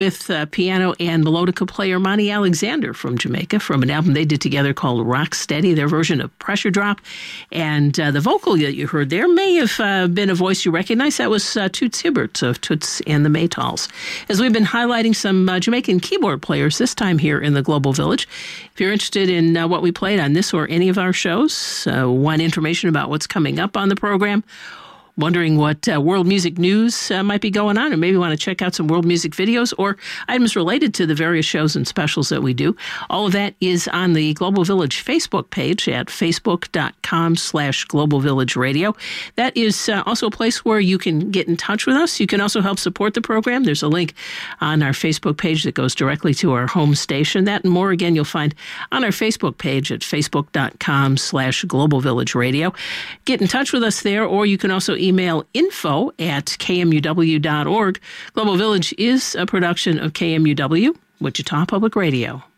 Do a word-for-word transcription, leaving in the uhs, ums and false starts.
with uh, piano and melodica player Monty Alexander from Jamaica from an album they did together called Rock Steady, their version of Pressure Drop. And uh, the vocal that you heard there may have uh, been a voice you recognize. That was uh, Toots Hibbert of Toots and the Maytals. As we've been highlighting some uh, Jamaican keyboard players this time here in the Global Village, if you're interested in uh, what we played on this or any of our shows, uh, want information about what's coming up on the program, wondering what uh, world music news uh, might be going on, or maybe want to check out some world music videos or items related to the various shows and specials that we do. All of that is on the Global Village Facebook page at facebook.com slash Global Village Radio. That is uh, also a place where you can get in touch with us. You can also help support the program. There's a link on our Facebook page that goes directly to our home station. That and more, again, you'll find on our Facebook page at facebook.com slash Global Village Radio. Get in touch with us there, or you can also email info at k m u w dot org. Global Village is a production of K M U W, Wichita Public Radio.